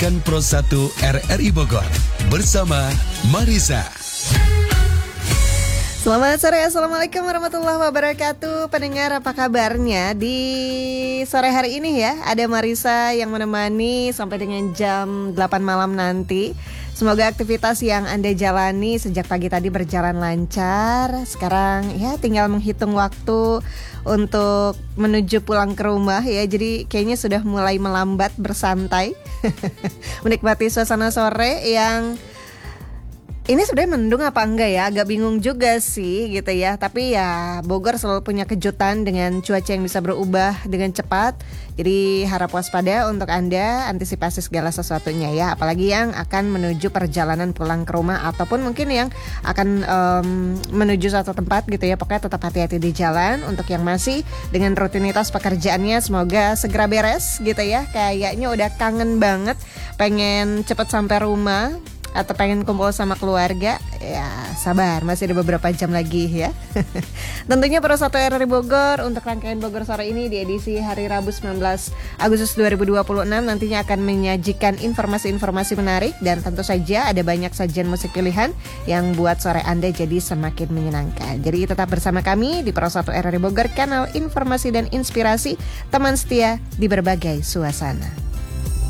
mendengarkan Pro 1 RRI Bogor bersama Marisa. Selamat sore, Assalamualaikum warahmatullahi wabarakatuh. Pendengar, apa kabarnya? Di sore hari ini ya, ada Marisa yang menemani sampai dengan jam 8 malam nanti. Semoga aktivitas yang Anda jalani sejak pagi tadi berjalan lancar. Sekarang ya tinggal menghitung waktu untuk menuju pulang ke rumah ya. Jadi kayaknya sudah mulai melambat bersantai. Menikmati suasana sore yang ini sebenarnya mendung apa enggak ya? Agak bingung juga sih gitu ya. Tapi ya Bogor selalu punya kejutan dengan cuaca yang bisa berubah dengan cepat. Jadi harap waspada untuk Anda, antisipasi segala sesuatunya ya. Apalagi yang akan menuju perjalanan pulang ke rumah ataupun mungkin yang akan menuju suatu tempat gitu ya. Pokoknya tetap hati-hati di jalan. Untuk yang masih dengan rutinitas pekerjaannya, semoga segera beres gitu ya. Kayaknya udah kangen banget, pengen cepat sampai rumah atau pengen kumpul sama keluarga, ya sabar, masih ada beberapa jam lagi ya. Tentunya Pro 1 RRI Bogor untuk rangkaian Bogor sore ini di edisi hari Rabu 19 Agustus 2026 nantinya akan menyajikan informasi-informasi menarik dan tentu saja ada banyak sajian musik pilihan yang buat sore Anda jadi semakin menyenangkan. Jadi tetap bersama kami di Pro 1 RRI Bogor, kanal informasi dan inspirasi, teman setia di berbagai suasana.